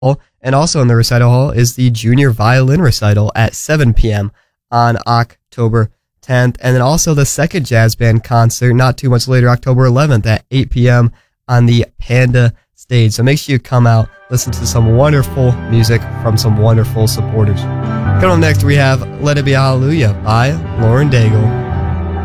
And also in the recital hall is the junior violin recital at 7 p.m. on October 10th. And then also the second jazz band concert not too much later, October 11th at 8 p.m. on the Panda stage. So make sure you come out, listen to some wonderful music from some wonderful supporters. Coming up next, we have Let It Be Hallelujah by Lauren Daigle.